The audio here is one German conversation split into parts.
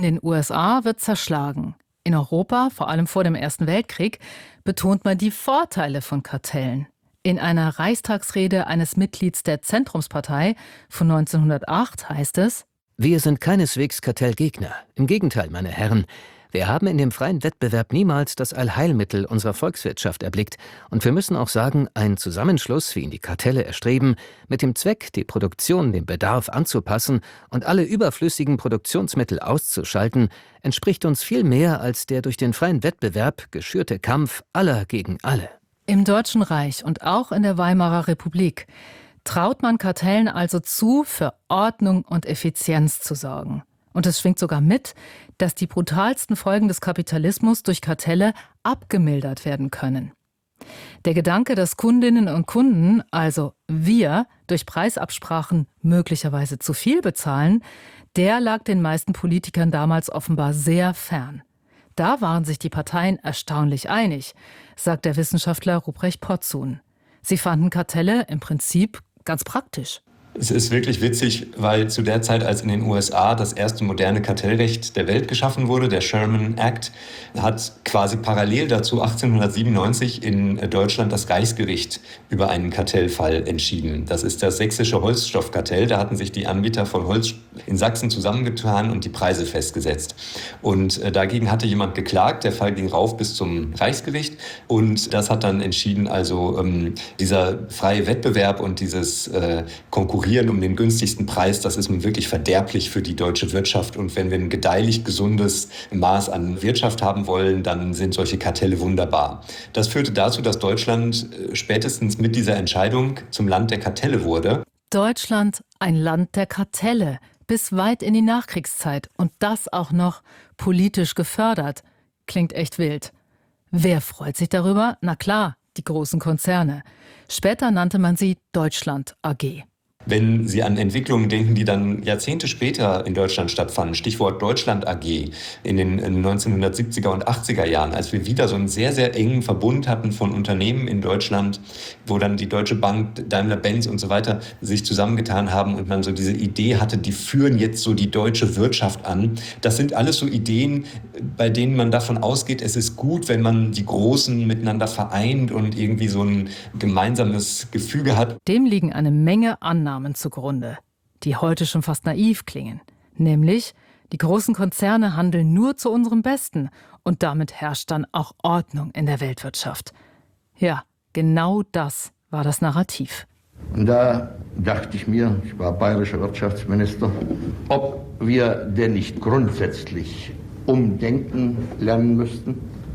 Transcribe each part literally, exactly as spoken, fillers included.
In den U S A wird zerschlagen. In Europa, vor allem vor dem Ersten Weltkrieg, betont man die Vorteile von Kartellen. In einer Reichstagsrede eines Mitglieds der Zentrumspartei von neunzehnhundertacht heißt es: Wir sind keineswegs Kartellgegner. Im Gegenteil, meine Herren. Wir haben in dem freien Wettbewerb niemals das Allheilmittel unserer Volkswirtschaft erblickt. Und wir müssen auch sagen, ein Zusammenschluss, wie ihn die Kartelle erstreben, mit dem Zweck, die Produktion dem Bedarf anzupassen und alle überflüssigen Produktionsmittel auszuschalten, entspricht uns viel mehr als der durch den freien Wettbewerb geschürte Kampf aller gegen alle. Im Deutschen Reich und auch in der Weimarer Republik traut man Kartellen also zu, für Ordnung und Effizienz zu sorgen. Und es schwingt sogar mit, dass die brutalsten Folgen des Kapitalismus durch Kartelle abgemildert werden können. Der Gedanke, dass Kundinnen und Kunden, also wir, durch Preisabsprachen möglicherweise zu viel bezahlen, der lag den meisten Politikern damals offenbar sehr fern. Da waren sich die Parteien erstaunlich einig, sagt der Wissenschaftler Ruprecht Potzun. Sie fanden Kartelle im Prinzip ganz praktisch. Es ist wirklich witzig, weil zu der Zeit, als in den U S A das erste moderne Kartellrecht der Welt geschaffen wurde, der Sherman Act, hat quasi parallel dazu achtzehnhundertsiebenundneunzig in Deutschland das Reichsgericht über einen Kartellfall entschieden. Das ist das sächsische Holzstoffkartell. Da hatten sich die Anbieter von Holz in Sachsen zusammengetan und die Preise festgesetzt. Und dagegen hatte jemand geklagt. Der Fall ging rauf bis zum Reichsgericht. Und das hat dann entschieden, also ähm, dieser freie Wettbewerb und dieses äh, Konkurrenz um den günstigsten Preis, das ist nun wirklich verderblich für die deutsche Wirtschaft. Und wenn wir ein gedeihlich gesundes Maß an Wirtschaft haben wollen, dann sind solche Kartelle wunderbar. Das führte dazu, dass Deutschland spätestens mit dieser Entscheidung zum Land der Kartelle wurde. Deutschland, ein Land der Kartelle, bis weit in die Nachkriegszeit. Und das auch noch politisch gefördert. Klingt echt wild. Wer freut sich darüber? Na klar, die großen Konzerne. Später nannte man sie Deutschland A G. Wenn Sie an Entwicklungen denken, die dann Jahrzehnte später in Deutschland stattfanden, Stichwort Deutschland A G, in den neunzehnhundertsiebziger und achtziger Jahren, als wir wieder so einen sehr, sehr engen Verbund hatten von Unternehmen in Deutschland, wo dann die Deutsche Bank, Daimler-Benz und so weiter sich zusammengetan haben und man so diese Idee hatte, die führen jetzt so die deutsche Wirtschaft an. Das sind alles so Ideen, bei denen man davon ausgeht, es ist gut, wenn man die Großen miteinander vereint und irgendwie so ein gemeinsames Gefüge hat. Dem liegen eine Menge Annahmen zugrunde, die heute schon fast naiv klingen. Nämlich, die großen Konzerne handeln nur zu unserem Besten und damit herrscht dann auch Ordnung in der Weltwirtschaft. Ja, genau das war das Narrativ. Und da dachte ich mir, ich war bayerischer Wirtschaftsminister, ob wir denn nicht grundsätzlich umdenken lernen müssten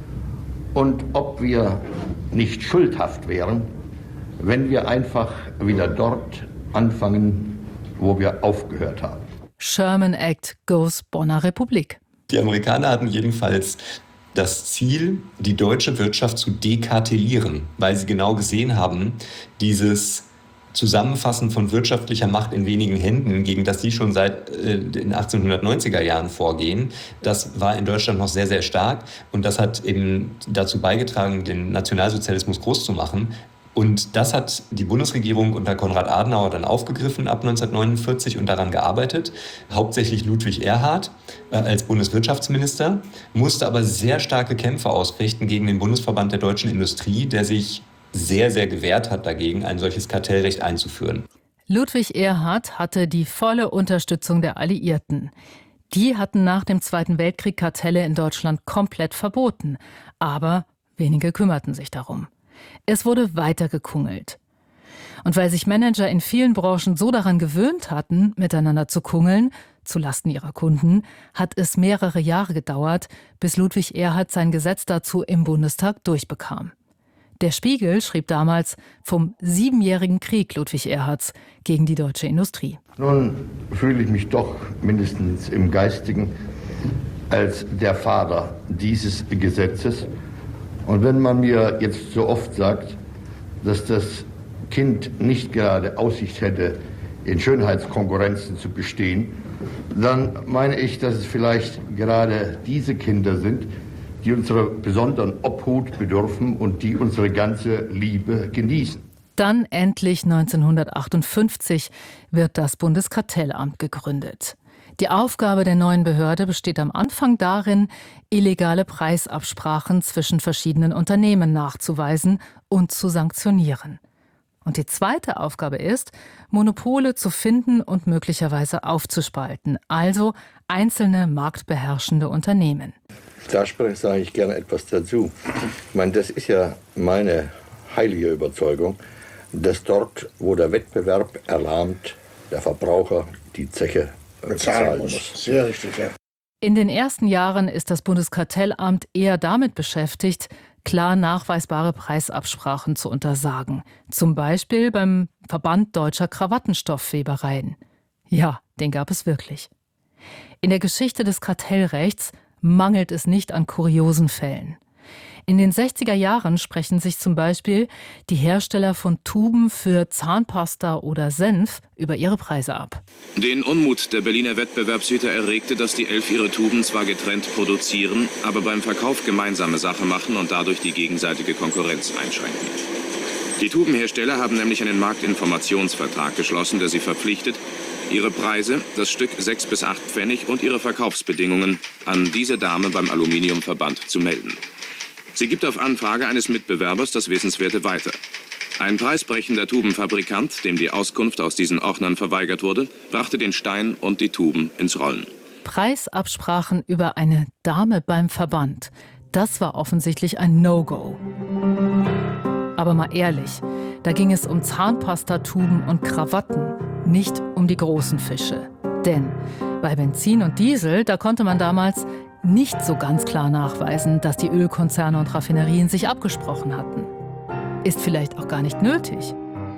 und ob wir nicht schuldhaft wären, wenn wir einfach wieder dort anfangen, wo wir aufgehört haben. Sherman Act goes Bonner Republik. Die Amerikaner hatten jedenfalls das Ziel, die deutsche Wirtschaft zu dekartellieren, weil sie genau gesehen haben, dieses Zusammenfassen von wirtschaftlicher Macht in wenigen Händen, gegen das sie schon seit äh, den achtzehnhundertneunziger Jahren vorgehen, das war in Deutschland noch sehr, sehr stark. Und das hat eben dazu beigetragen, den Nationalsozialismus groß zu machen. Und das hat die Bundesregierung unter Konrad Adenauer dann aufgegriffen ab neunzehnhundertneunundvierzig und daran gearbeitet. Hauptsächlich Ludwig Erhard äh, als Bundeswirtschaftsminister, musste aber sehr starke Kämpfe ausfechten gegen den Bundesverband der deutschen Industrie, der sich sehr, sehr gewehrt hat dagegen, ein solches Kartellrecht einzuführen. Ludwig Erhard hatte die volle Unterstützung der Alliierten. Die hatten nach dem Zweiten Weltkrieg Kartelle in Deutschland komplett verboten. Aber wenige kümmerten sich darum. Es wurde weiter gekungelt. Und weil sich Manager in vielen Branchen so daran gewöhnt hatten, miteinander zu kungeln, zulasten ihrer Kunden, hat es mehrere Jahre gedauert, bis Ludwig Erhard sein Gesetz dazu im Bundestag durchbekam. Der Spiegel schrieb damals vom siebenjährigen Krieg Ludwig Erhards gegen die deutsche Industrie. Nun fühle ich mich doch mindestens im Geistigen als der Vater dieses Gesetzes. Und wenn man mir jetzt so oft sagt, dass das Kind nicht gerade Aussicht hätte, in Schönheitskonkurrenzen zu bestehen, dann meine ich, dass es vielleicht gerade diese Kinder sind, die unserer besonderen Obhut bedürfen und die unsere ganze Liebe genießen. Dann endlich neunzehnhundertachtundfünfzig wird das Bundeskartellamt gegründet. Die Aufgabe der neuen Behörde besteht am Anfang darin, illegale Preisabsprachen zwischen verschiedenen Unternehmen nachzuweisen und zu sanktionieren. Und die zweite Aufgabe ist, Monopole zu finden und möglicherweise aufzuspalten, also einzelne marktbeherrschende Unternehmen. Da sage ich gerne etwas dazu. Ich meine, das ist ja meine heilige Überzeugung, dass dort, wo der Wettbewerb erlahmt, der Verbraucher die Zeche bezahlen muss. Sehr richtig, ja. In den ersten Jahren ist das Bundeskartellamt eher damit beschäftigt, klar nachweisbare Preisabsprachen zu untersagen. Zum Beispiel beim Verband Deutscher Krawattenstoffwebereien. Ja, den gab es wirklich. In der Geschichte des Kartellrechts mangelt es nicht an kuriosen Fällen. In den sechziger Jahren sprechen sich zum Beispiel die Hersteller von Tuben für Zahnpasta oder Senf über ihre Preise ab. Den Unmut der Berliner Wettbewerbshüter erregte, dass die Elf ihre Tuben zwar getrennt produzieren, aber beim Verkauf gemeinsame Sache machen und dadurch die gegenseitige Konkurrenz einschränken. Die Tubenhersteller haben nämlich einen Marktinformationsvertrag geschlossen, der sie verpflichtet, ihre Preise, das Stück sechs bis acht Pfennig und ihre Verkaufsbedingungen an diese Dame beim Aluminiumverband zu melden. Sie gibt auf Anfrage eines Mitbewerbers das Wissenswerte weiter. Ein preisbrechender Tubenfabrikant, dem die Auskunft aus diesen Ordnern verweigert wurde, brachte den Stein und die Tuben ins Rollen. Preisabsprachen über eine Dame beim Verband, das war offensichtlich ein No-Go. Aber mal ehrlich, da ging es um Zahnpastatuben und Krawatten, nicht um die großen Fische. Denn bei Benzin und Diesel, da konnte man damals nicht so ganz klar nachweisen, dass die Ölkonzerne und Raffinerien sich abgesprochen hatten. Ist vielleicht auch gar nicht nötig.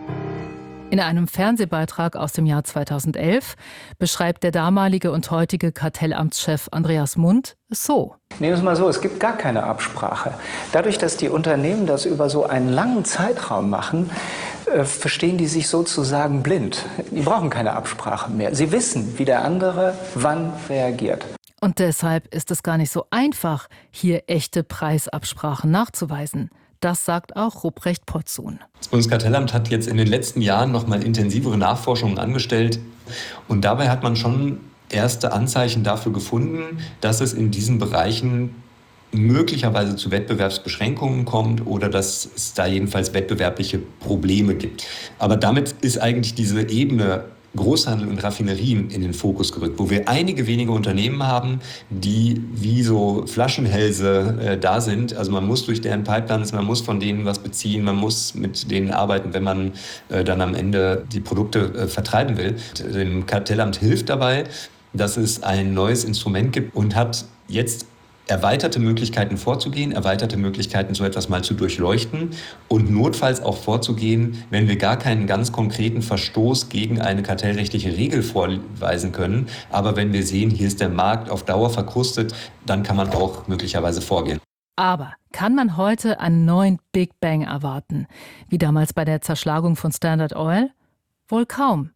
In einem Fernsehbeitrag aus dem Jahr zweitausendelf beschreibt der damalige und heutige Kartellamtschef Andreas Mund es so. Nehmen wir es mal so, es gibt gar keine Absprache. Dadurch, dass die Unternehmen das über so einen langen Zeitraum machen, äh, verstehen die sich sozusagen blind. Die brauchen keine Absprache mehr. Sie wissen, wie der andere wann reagiert. Und deshalb ist es gar nicht so einfach, hier echte Preisabsprachen nachzuweisen. Das sagt auch Ruprecht Potzun. Das Bundeskartellamt hat jetzt in den letzten Jahren noch mal intensivere Nachforschungen angestellt. Und dabei hat man schon erste Anzeichen dafür gefunden, dass es in diesen Bereichen möglicherweise zu Wettbewerbsbeschränkungen kommt oder dass es da jedenfalls wettbewerbliche Probleme gibt. Aber damit ist eigentlich diese Ebene Großhandel und Raffinerien in den Fokus gerückt, wo wir einige wenige Unternehmen haben, die wie so Flaschenhälse äh, da sind. Also man muss durch deren Pipelines, man muss von denen was beziehen, man muss mit denen arbeiten, wenn man äh, dann am Ende die Produkte äh, vertreiben will. Dem Kartellamt hilft dabei, dass es ein neues Instrument gibt und hat jetzt erweiterte Möglichkeiten vorzugehen, erweiterte Möglichkeiten, so etwas mal zu durchleuchten und notfalls auch vorzugehen, wenn wir gar keinen ganz konkreten Verstoß gegen eine kartellrechtliche Regel vorweisen können. Aber wenn wir sehen, hier ist der Markt auf Dauer verkrustet, dann kann man auch möglicherweise vorgehen. Aber kann man heute einen neuen Big Bang erwarten, wie damals bei der Zerschlagung von Standard Oil? Wohl kaum.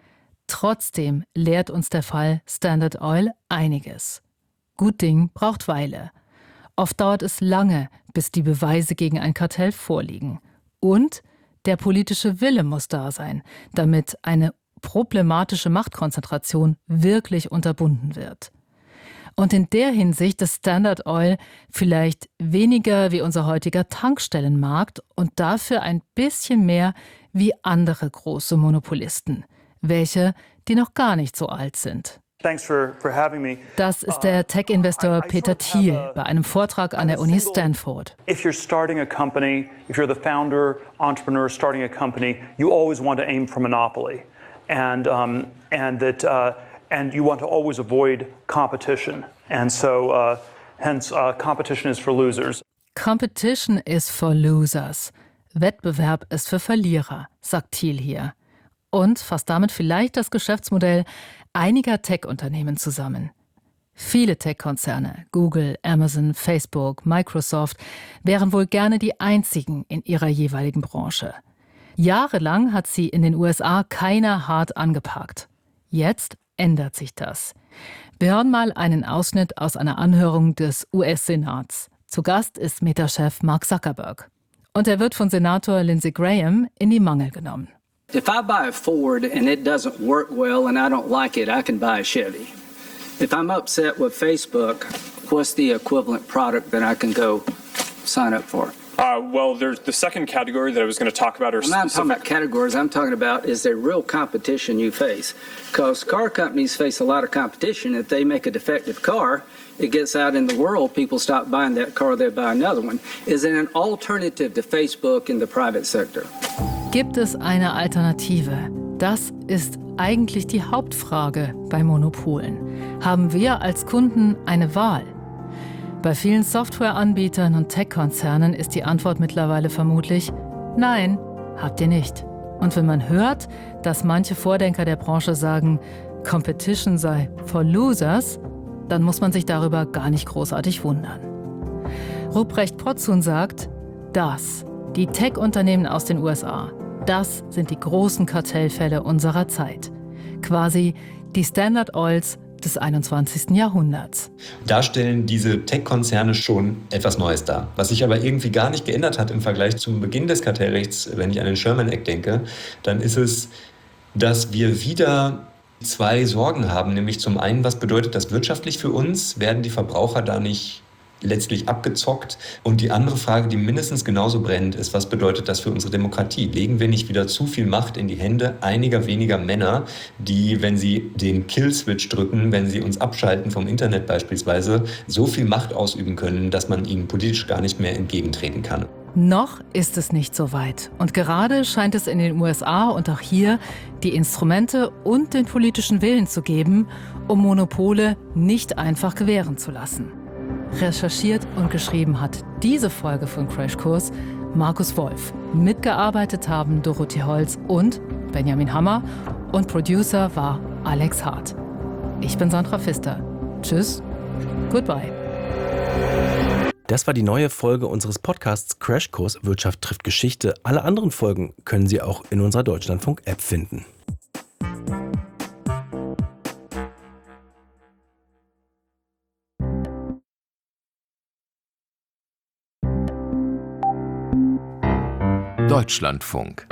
Trotzdem lehrt uns der Fall Standard Oil einiges. Gut Ding braucht Weile. Oft dauert es lange, bis die Beweise gegen ein Kartell vorliegen. Und der politische Wille muss da sein, damit eine problematische Machtkonzentration wirklich unterbunden wird. Und in der Hinsicht ist Standard Oil vielleicht weniger wie unser heutiger Tankstellenmarkt und dafür ein bisschen mehr wie andere große Monopolisten, welche, die noch gar nicht so alt sind. Das ist der Tech-Investor Peter Thiel bei einem Vortrag an der Uni Stanford. If you're starting a company, if you're the founder, entrepreneur starting a company, you always want to aim for monopoly, and um, and that uh, and you want to always avoid competition, and so uh, hence uh, competition is for losers. Competition is for losers. Wettbewerb ist für Verlierer, sagt Thiel hier. Und fasst damit vielleicht das Geschäftsmodell einiger Tech-Unternehmen zusammen. Viele Tech-Konzerne, Google, Amazon, Facebook, Microsoft, wären wohl gerne die einzigen in ihrer jeweiligen Branche. Jahrelang hat sie in den U S A keiner hart angepackt. Jetzt ändert sich das. Wir hören mal einen Ausschnitt aus einer Anhörung des U S-Senats. Zu Gast ist Meta-Chef Mark Zuckerberg. Und er wird von Senator Lindsey Graham in die Mangel genommen. If I buy a Ford and it doesn't work well and I don't like it, I can buy a Chevy. If I'm upset with Facebook, what's the equivalent product that I can go sign up for? Uh, well, there's the second category that I was going to talk about are I'm not talking about categories. I'm talking about, is there real competition you face? Because car companies face a lot of competition. If they make a defective car, it gets out in the world, people stop buying that car, they buy another one. Is there an alternative to Facebook in the private sector? Gibt es eine Alternative? Das ist eigentlich die Hauptfrage bei Monopolen. Haben wir als Kunden eine Wahl? Bei vielen Softwareanbietern und Tech-Konzernen ist die Antwort mittlerweile vermutlich: Nein, habt ihr nicht. Und wenn man hört, dass manche Vordenker der Branche sagen, Competition sei for losers, dann muss man sich darüber gar nicht großartig wundern. Ruprecht Potzun sagt, das, die Tech-Unternehmen aus den U S A, das sind die großen Kartellfälle unserer Zeit. Quasi die Standard Oils des einundzwanzigsten Jahrhunderts. Da stellen diese Tech-Konzerne schon etwas Neues dar. Was sich aber irgendwie gar nicht geändert hat im Vergleich zum Beginn des Kartellrechts, wenn ich an den Sherman Act denke, dann ist es, dass wir wieder zwei Sorgen haben. Nämlich zum einen, was bedeutet das wirtschaftlich für uns? Werden die Verbraucher da nicht letztlich abgezockt? Und die andere Frage, die mindestens genauso brennt, ist, was bedeutet das für unsere Demokratie? Legen wir nicht wieder zu viel Macht in die Hände einiger weniger Männer, die, wenn sie den Kill-Switch drücken, wenn sie uns abschalten vom Internet beispielsweise, so viel Macht ausüben können, dass man ihnen politisch gar nicht mehr entgegentreten kann? Noch ist es nicht so weit. Und gerade scheint es in den U S A und auch hier die Instrumente und den politischen Willen zu geben, um Monopole nicht einfach gewähren zu lassen. Recherchiert und geschrieben hat diese Folge von Crashkurs Markus Wolf. Mitgearbeitet haben Dorothee Holz und Benjamin Hammer und Producer war Alex Hart. Ich bin Sandra Pfister. Tschüss, goodbye. Das war die neue Folge unseres Podcasts Crashkurs Wirtschaft trifft Geschichte. Alle anderen Folgen können Sie auch in unserer Deutschlandfunk-App finden. Deutschlandfunk.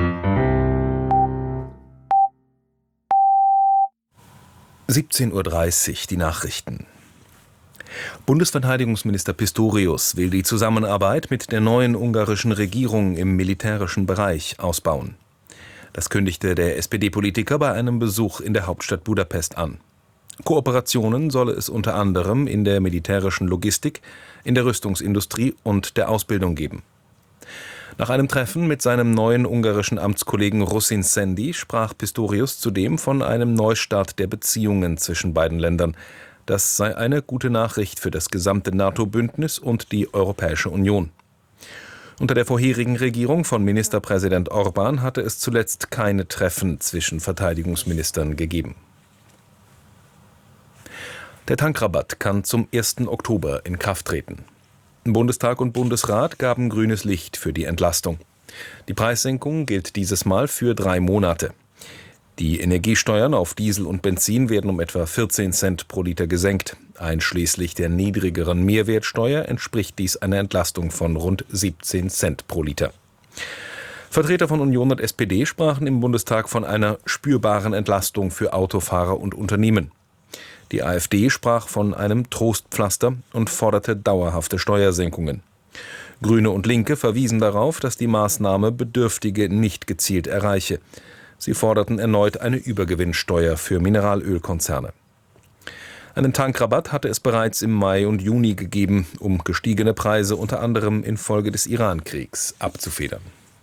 siebzehn Uhr dreißig, die Nachrichten. Bundesverteidigungsminister Pistorius will die Zusammenarbeit mit der neuen ungarischen Regierung im militärischen Bereich ausbauen. Das kündigte der S P D-Politiker bei einem Besuch in der Hauptstadt Budapest an. Kooperationen solle es unter anderem in der militärischen Logistik, in der Rüstungsindustrie und der Ausbildung geben. Nach einem Treffen mit seinem neuen ungarischen Amtskollegen Rusin Szendi sprach Pistorius zudem von einem Neustart der Beziehungen zwischen beiden Ländern. Das sei eine gute Nachricht für das gesamte NATO-Bündnis und die Europäische Union. Unter der vorherigen Regierung von Ministerpräsident Orbán hatte es zuletzt keine Treffen zwischen Verteidigungsministern gegeben. Der Tankrabatt kann zum ersten Oktober in Kraft treten. Bundestag und Bundesrat gaben grünes Licht für die Entlastung. Die Preissenkung gilt dieses Mal für drei Monate. Die Energiesteuern auf Diesel und Benzin werden um etwa vierzehn Cent pro Liter gesenkt. Einschließlich der niedrigeren Mehrwertsteuer entspricht dies einer Entlastung von rund siebzehn Cent pro Liter. Vertreter von Union und S P D sprachen im Bundestag von einer spürbaren Entlastung für Autofahrer und Unternehmen. Die AfD sprach von einem Trostpflaster und forderte dauerhafte Steuersenkungen. Grüne und Linke verwiesen darauf, dass die Maßnahme Bedürftige nicht gezielt erreiche. Sie forderten erneut eine Übergewinnsteuer für Mineralölkonzerne. Einen Tankrabatt hatte es bereits im Mai und Juni gegeben, um gestiegene Preise unter anderem infolge des Iran-Kriegs abzufedern.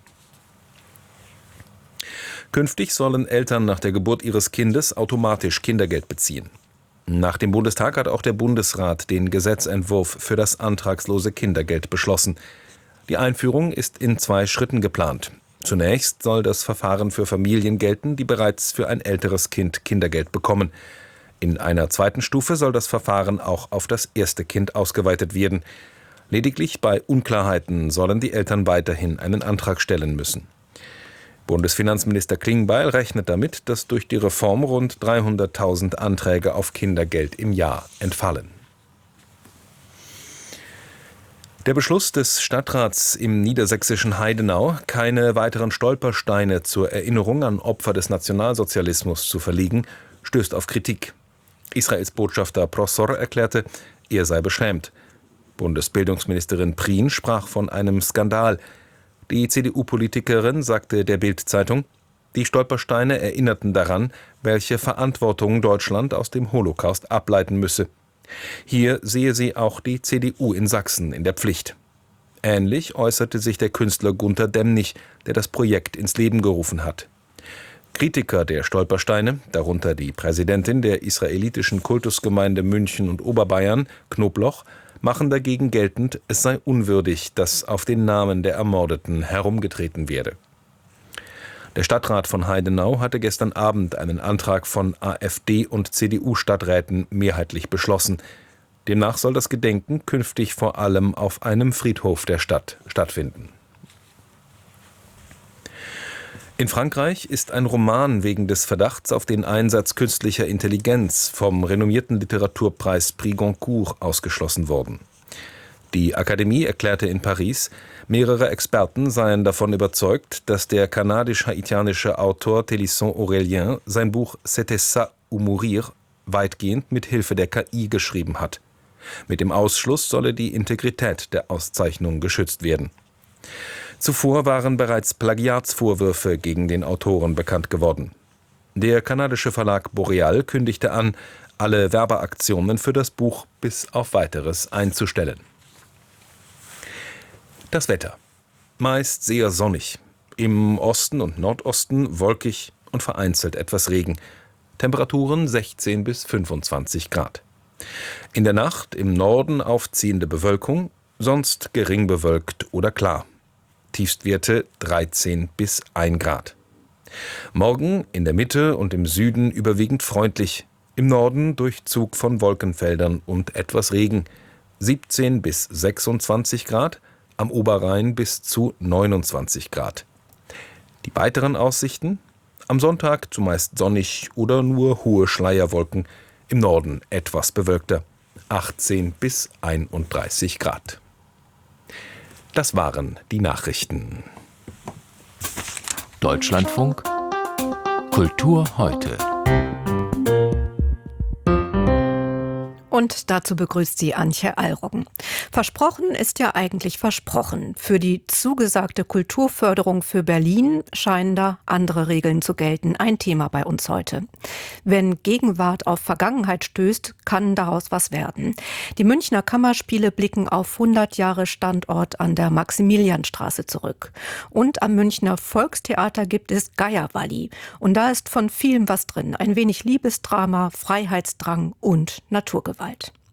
Künftig sollen Eltern nach der Geburt ihres Kindes automatisch Kindergeld beziehen. Nach dem Bundestag hat auch der Bundesrat den Gesetzentwurf für das antragslose Kindergeld beschlossen. Die Einführung ist in zwei Schritten geplant. Zunächst soll das Verfahren für Familien gelten, die bereits für ein älteres Kind Kindergeld bekommen. In einer zweiten Stufe soll das Verfahren auch auf das erste Kind ausgeweitet werden. Lediglich bei Unklarheiten sollen die Eltern weiterhin einen Antrag stellen müssen. Bundesfinanzminister Klingbeil rechnet damit, dass durch die Reform rund dreihunderttausend Anträge auf Kindergeld im Jahr entfallen. Der Beschluss des Stadtrats im niedersächsischen Heidenau, keine weiteren Stolpersteine zur Erinnerung an Opfer des Nationalsozialismus zu verlegen, stößt auf Kritik. Israels Botschafter Prosor erklärte, er sei beschämt. Bundesbildungsministerin Prien sprach von einem Skandal. Die C D U-Politikerin sagte der Bild-Zeitung, die Stolpersteine erinnerten daran, welche Verantwortung Deutschland aus dem Holocaust ableiten müsse. Hier sehe sie auch die C D U in Sachsen in der Pflicht. Ähnlich äußerte sich der Künstler Gunter Demnig, der das Projekt ins Leben gerufen hat. Kritiker der Stolpersteine, darunter die Präsidentin der israelitischen Kultusgemeinde München und Oberbayern, Knobloch, machen dagegen geltend, es sei unwürdig, dass auf den Namen der Ermordeten herumgetreten werde. Der Stadtrat von Heidenau hatte gestern Abend einen Antrag von AfD- und C D U-Stadträten mehrheitlich beschlossen. Demnach soll das Gedenken künftig vor allem auf einem Friedhof der Stadt stattfinden. In Frankreich ist ein Roman wegen des Verdachts auf den Einsatz künstlicher Intelligenz vom renommierten Literaturpreis Prix Goncourt ausgeschlossen worden. Die Akademie erklärte in Paris, mehrere Experten seien davon überzeugt, dass der kanadisch-haitianische Autor Télisson Aurélien sein Buch C'était ça ou mourir weitgehend mit Hilfe der K I geschrieben hat. Mit dem Ausschluss solle die Integrität der Auszeichnung geschützt werden. Zuvor waren bereits Plagiatsvorwürfe gegen den Autoren bekannt geworden. Der kanadische Verlag Boreal kündigte an, alle Werbeaktionen für das Buch bis auf Weiteres einzustellen. Das Wetter. Meist sehr sonnig. Im Osten und Nordosten wolkig und vereinzelt etwas Regen. Temperaturen sechzehn bis fünfundzwanzig Grad. In der Nacht im Norden aufziehende Bewölkung, sonst gering bewölkt oder klar. Tiefstwerte dreizehn bis ein Grad. Morgen in der Mitte und im Süden überwiegend freundlich. Im Norden Durchzug von Wolkenfeldern und etwas Regen. siebzehn bis sechsundzwanzig Grad, am Oberrhein bis zu neunundzwanzig Grad. Die weiteren Aussichten? Am Sonntag zumeist sonnig oder nur hohe Schleierwolken. Im Norden etwas bewölkter. achtzehn bis einunddreißig Grad. Das waren die Nachrichten. Deutschlandfunk Kultur heute. Und dazu begrüßt sie Antje Allroggen. Versprochen ist ja eigentlich versprochen. Für die zugesagte Kulturförderung für Berlin scheinen da andere Regeln zu gelten. Ein Thema bei uns heute. Wenn Gegenwart auf Vergangenheit stößt, kann daraus was werden. Die Münchner Kammerspiele blicken auf hundert Jahre Standort an der Maximilianstraße zurück. Und am Münchner Volkstheater gibt es Geierwalli. Und da ist von vielem was drin. Ein wenig Liebesdrama, Freiheitsdrang und Naturgewalt.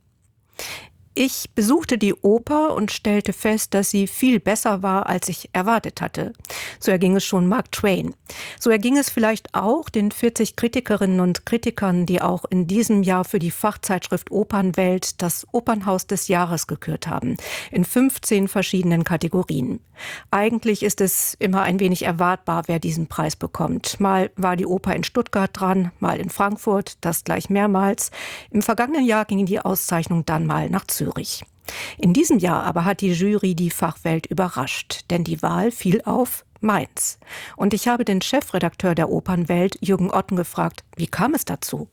Ich besuchte die Oper und stellte fest, dass sie viel besser war, als ich erwartet hatte. So erging es schon Mark Twain. So erging es vielleicht auch den vierzig Kritikerinnen und Kritikern, die auch in diesem Jahr für die Fachzeitschrift Opernwelt das Opernhaus des Jahres gekürt haben. In fünfzehn verschiedenen Kategorien. Eigentlich ist es immer ein wenig erwartbar, wer diesen Preis bekommt. Mal war die Oper in Stuttgart dran, mal in Frankfurt, das gleich mehrmals. Im vergangenen Jahr ging die Auszeichnung dann mal nach Zürich. In diesem Jahr aber hat die Jury die Fachwelt überrascht, denn die Wahl fiel auf Mainz. Und ich habe den Chefredakteur der Opernwelt, Jürgen Otten, gefragt, wie kam es dazu?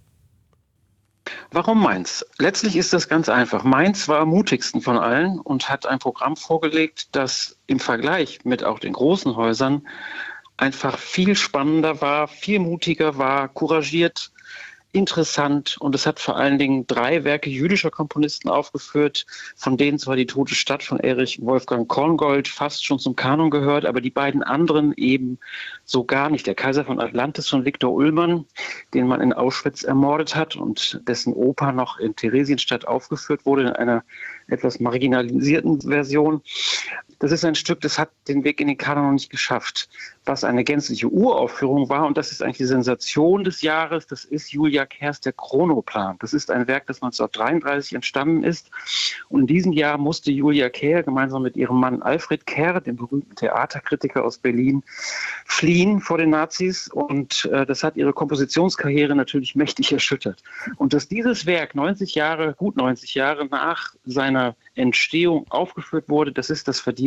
Warum Mainz? Letztlich ist das ganz einfach. Mainz war am mutigsten von allen und hat ein Programm vorgelegt, das im Vergleich mit auch den großen Häusern einfach viel spannender war, viel mutiger war, couragiert, interessant, und es hat vor allen Dingen drei Werke jüdischer Komponisten aufgeführt, von denen zwar die Tote Stadt von Erich Wolfgang Korngold fast schon zum Kanon gehört, aber die beiden anderen eben so gar nicht. Der Kaiser von Atlantis von Viktor Ullmann, den man in Auschwitz ermordet hat und dessen Oper noch in Theresienstadt aufgeführt wurde, in einer etwas marginalisierten Version. Das ist ein Stück, das hat den Weg in den Kanon noch nicht geschafft, was eine gänzliche Uraufführung war. Und das ist eigentlich die Sensation des Jahres. Das ist Julia Kehrs Der Chronoplan. Das ist ein Werk, das neunzehnhundertdreiunddreißig entstanden ist. Und in diesem Jahr musste Julia Kehr gemeinsam mit ihrem Mann Alfred Kehr, dem berühmten Theaterkritiker aus Berlin, fliehen vor den Nazis. Und äh, das hat ihre Kompositionskarriere natürlich mächtig erschüttert. Und dass dieses Werk neunzig Jahre, gut neunzig Jahre nach seiner Entstehung aufgeführt wurde, das ist das Verdienst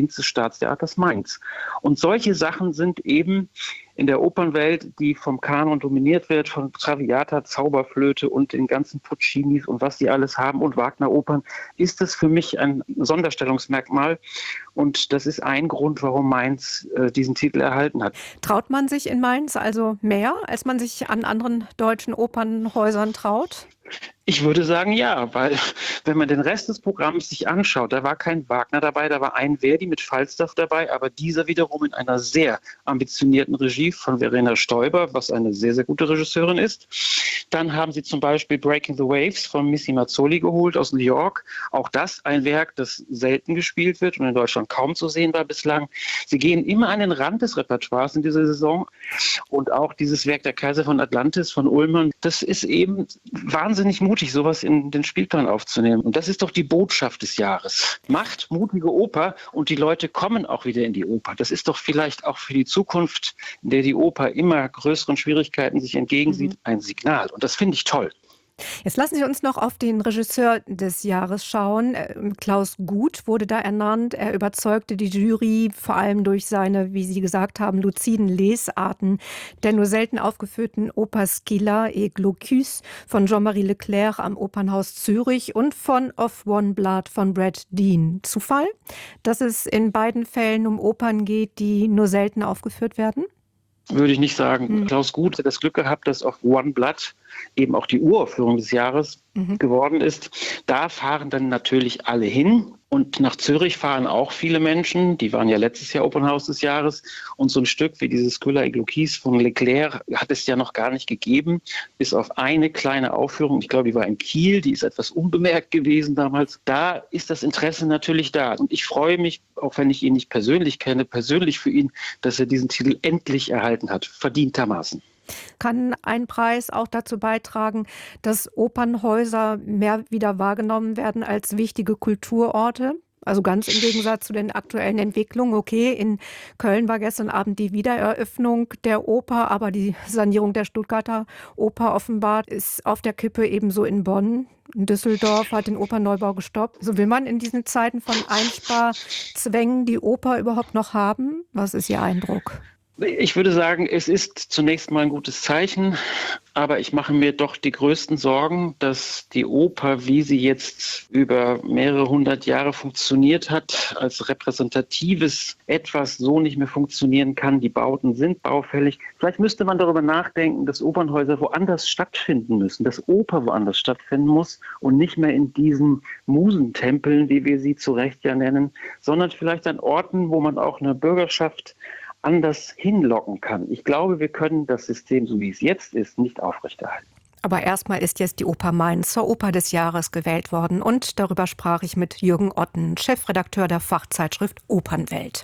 Dienst des Staatstheaters Mainz. Und solche Sachen sind eben in der Opernwelt, die vom Kanon dominiert wird, von Traviata, Zauberflöte und den ganzen Puccinis und was die alles haben und Wagner-Opern, ist es für mich ein Sonderstellungsmerkmal. Und das ist ein Grund, warum Mainz äh, diesen Titel erhalten hat. Traut man sich in Mainz also mehr, als man sich an anderen deutschen Opernhäusern traut? Ich würde sagen, ja, weil wenn man den Rest des Programms sich anschaut, da war kein Wagner dabei, da war ein Verdi mit Falstaff dabei, aber dieser wiederum in einer sehr ambitionierten Regie von Verena Stoiber, was eine sehr, sehr gute Regisseurin ist. Dann haben sie zum Beispiel Breaking the Waves von Missy Mazzoli geholt aus New York. Auch das ein Werk, das selten gespielt wird und in Deutschland kaum zu sehen war bislang. Sie gehen immer an den Rand des Repertoires in dieser Saison. Und auch dieses Werk Der Kaiser von Atlantis von Ullmann, das ist eben wahnsinnig mutig, sowas in den Spielplan aufzunehmen. Und das ist doch die Botschaft des Jahres. Macht mutige Oper und die Leute kommen auch wieder in die Oper. Das ist doch vielleicht auch für die Zukunft, in der die Oper immer größeren Schwierigkeiten sich entgegensieht, mhm. ein Signal. Und das finde ich toll. Jetzt lassen Sie uns noch auf den Regisseur des Jahres schauen. Klaus Guth wurde da ernannt. Er überzeugte die Jury vor allem durch seine, wie Sie gesagt haben, luziden Lesarten der nur selten aufgeführten Oper Scylla et Glaucus von Jean-Marie Leclerc am Opernhaus Zürich und von Of One Blood von Brad Dean. Zufall, dass es in beiden Fällen um Opern geht, die nur selten aufgeführt werden? Würde ich nicht sagen. Mhm. Klaus Guth hat das Glück gehabt, dass Of One Blood eben auch die Uraufführung des Jahres mhm. geworden ist. Da fahren dann natürlich alle hin. Und nach Zürich fahren auch viele Menschen. Die waren ja letztes Jahr Opernhaus des Jahres. Und so ein Stück wie dieses Scylla et Glaucus von Leclerc hat es ja noch gar nicht gegeben. Bis auf eine kleine Aufführung. Ich glaube, die war in Kiel. Die ist etwas unbemerkt gewesen damals. Da ist das Interesse natürlich da. Und ich freue mich, auch wenn ich ihn nicht persönlich kenne, persönlich für ihn, dass er diesen Titel endlich erhalten hat. Verdientermaßen. Kann ein Preis auch dazu beitragen, dass Opernhäuser mehr wieder wahrgenommen werden als wichtige Kulturorte? Also ganz im Gegensatz zu den aktuellen Entwicklungen. Okay, in Köln war gestern Abend die Wiedereröffnung der Oper, aber die Sanierung der Stuttgarter Oper offenbar ist auf der Kippe, ebenso in Bonn. In Düsseldorf hat den Opernneubau gestoppt. So will man in diesen Zeiten von Einsparzwängen die Oper überhaupt noch haben? Was ist Ihr Eindruck? Ich würde sagen, es ist zunächst mal ein gutes Zeichen, aber ich mache mir doch die größten Sorgen, dass die Oper, wie sie jetzt über mehrere hundert Jahre funktioniert hat, als repräsentatives etwas so nicht mehr funktionieren kann. Die Bauten sind baufällig. Vielleicht müsste man darüber nachdenken, dass Opernhäuser woanders stattfinden müssen, dass Oper woanders stattfinden muss und nicht mehr in diesen Musentempeln, wie wir sie zu Recht ja nennen, sondern vielleicht an Orten, wo man auch eine Bürgerschaft anders hinlocken kann. Ich glaube, wir können das System, so wie es jetzt ist, nicht aufrechterhalten. Aber erstmal ist jetzt die Oper Mainz zur Oper des Jahres gewählt worden. Und darüber sprach ich mit Jürgen Otten, Chefredakteur der Fachzeitschrift Opernwelt.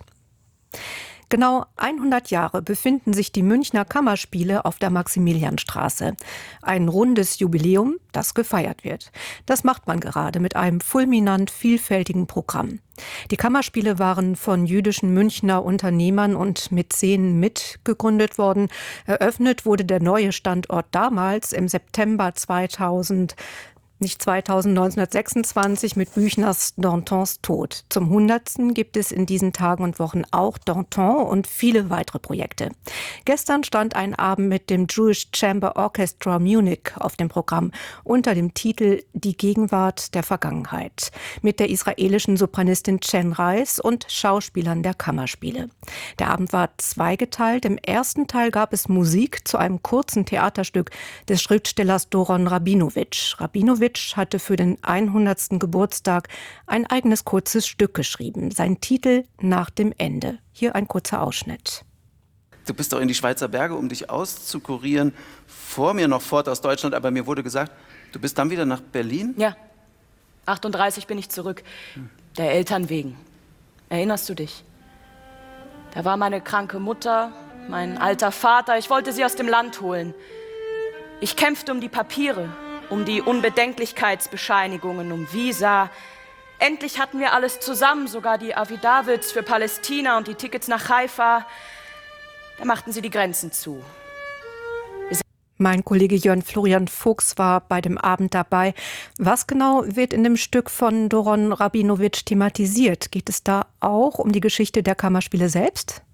Genau hundert Jahre befinden sich die Münchner Kammerspiele auf der Maximilianstraße. Ein rundes Jubiläum, das gefeiert wird. Das macht man gerade mit einem fulminant vielfältigen Programm. Die Kammerspiele waren von jüdischen Münchner Unternehmern und Mäzenen mitgegründet worden. Eröffnet wurde der neue Standort damals im September zweitausend. Nicht zweitausend, neunzehnhundertsechsundzwanzig mit Büchners Dantons Tod. Zum hundertsten gibt es in diesen Tagen und Wochen auch Danton und viele weitere Projekte. Gestern stand ein Abend mit dem Jewish Chamber Orchestra Munich auf dem Programm unter dem Titel Die Gegenwart der Vergangenheit mit der israelischen Sopranistin Chen Reis und Schauspielern der Kammerspiele. Der Abend war zweigeteilt. Im ersten Teil gab es Musik zu einem kurzen Theaterstück des Schriftstellers Doron Rabinowitsch. Rabinowitsch hatte für den hundertsten Geburtstag ein eigenes kurzes Stück geschrieben. Sein Titel Nach dem Ende. Hier ein kurzer Ausschnitt. Du bist doch in die Schweizer Berge, um dich auszukurieren. Vor mir noch fort aus Deutschland, aber mir wurde gesagt, du bist dann wieder nach Berlin? Ja, achtunddreißig bin ich zurück. Der Eltern wegen. Erinnerst du dich? Da war meine kranke Mutter, mein alter Vater. Ich wollte sie aus dem Land holen. Ich kämpfte um die Papiere, um die Unbedenklichkeitsbescheinigungen, um Visa. Endlich hatten wir alles zusammen, sogar die Affidavits für Palästina und die Tickets nach Haifa. Da machten sie die Grenzen zu. Mein Kollege Jörn Florian Fuchs war bei dem Abend dabei. Was genau wird in dem Stück von Doron Rabinowitsch thematisiert? Geht es da auch um die Geschichte der Kammerspiele selbst?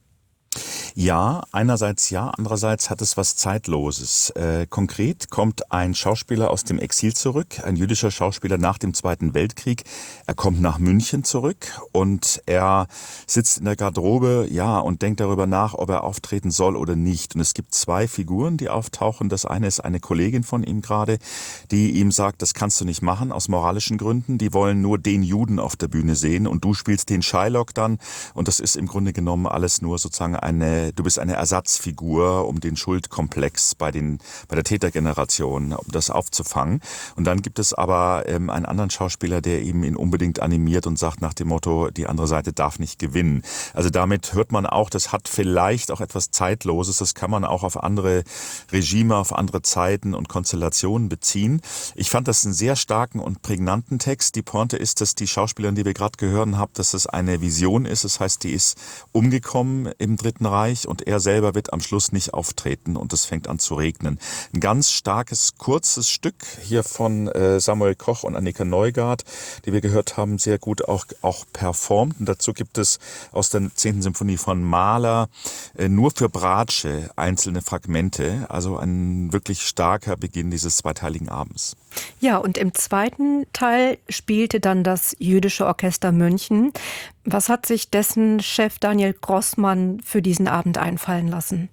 Ja, einerseits ja, andererseits hat es was Zeitloses. Äh, konkret kommt ein Schauspieler aus dem Exil zurück, ein jüdischer Schauspieler nach dem Zweiten Weltkrieg. Er kommt nach München zurück und er sitzt in der Garderobe, ja, und denkt darüber nach, ob er auftreten soll oder nicht. Und es gibt zwei Figuren, die auftauchen. Das eine ist eine Kollegin von ihm gerade, die ihm sagt, das kannst du nicht machen, aus moralischen Gründen. Die wollen nur den Juden auf der Bühne sehen und du spielst den Shylock dann. Und das ist im Grunde genommen alles nur sozusagen eine, du bist eine Ersatzfigur, um den Schuldkomplex bei den, bei der Tätergeneration, um das aufzufangen. Und dann gibt es aber ähm, einen anderen Schauspieler, der eben ihn unbedingt animiert und sagt nach dem Motto, die andere Seite darf nicht gewinnen. Also damit hört man auch, das hat vielleicht auch etwas Zeitloses, das kann man auch auf andere Regime, auf andere Zeiten und Konstellationen beziehen. Ich fand das einen sehr starken und prägnanten Text. Die Pointe ist, dass die Schauspielerin, die wir gerade gehört haben, dass es eine Vision ist. Das heißt, die ist umgekommen im Dritten Reich und er selber wird am Schluss nicht auftreten und es fängt an zu regnen. Ein ganz starkes, kurzes Stück hier von äh, Samuel Koch und Annika Neugart, die wir gehört haben, sehr gut auch, auch performt. Und dazu gibt es aus der zehnten Symphonie von Mahler äh, nur für Bratsche einzelne Fragmente. Also ein wirklich starker Beginn dieses zweiteiligen Abends. Ja, und im zweiten Teil spielte dann das Jüdische Orchester München. Was hat sich dessen Chef Daniel Grossmann für diesen Abend einfallen lassen?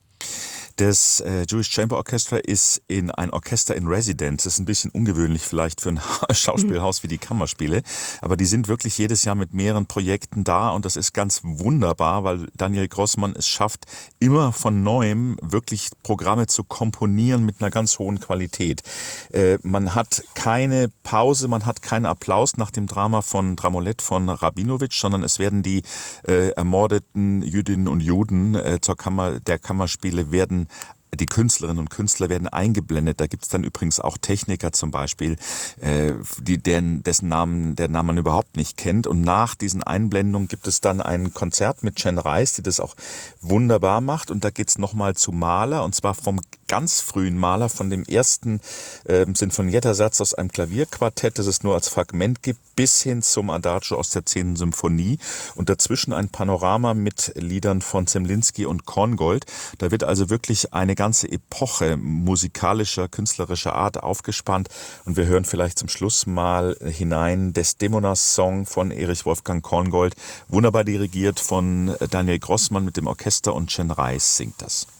Das äh, Jewish Chamber Orchestra ist in ein Orchester in Residence. Das ist ein bisschen ungewöhnlich vielleicht für ein Schauspielhaus wie die Kammerspiele. Aber die sind wirklich jedes Jahr mit mehreren Projekten da und das ist ganz wunderbar, weil Daniel Grossmann es schafft, immer von Neuem wirklich Programme zu komponieren mit einer ganz hohen Qualität. Äh, man hat keine Pause, man hat keinen Applaus nach dem Drama von Dramolett von Rabinowitsch, sondern es werden die äh, ermordeten Jüdinnen und Juden äh, zur Kammer, der Kammerspiele werden die Künstlerinnen und Künstler werden eingeblendet. Da gibt es dann übrigens auch Techniker zum Beispiel, äh, die, deren, dessen Namen, der Namen man überhaupt nicht kennt. Und nach diesen Einblendungen gibt es dann ein Konzert mit Jen Reis, die das auch wunderbar macht. Und da geht es nochmal zu Mahler, und zwar vom ganz frühen Mahler, von dem ersten äh, Sinfonietter-Satz aus einem Klavierquartett, das es nur als Fragment gibt, bis hin zum Adagio aus der zehnten Symphonie. Und dazwischen ein Panorama mit Liedern von Zemlinsky und Korngold. Da wird also wirklich eine ganze Epoche musikalischer, künstlerischer Art aufgespannt. Und wir hören vielleicht zum Schluss mal hinein Desdemonas Song von Erich Wolfgang Korngold, wunderbar dirigiert von Daniel Grossmann mit dem Orchester und Jen Reis singt das.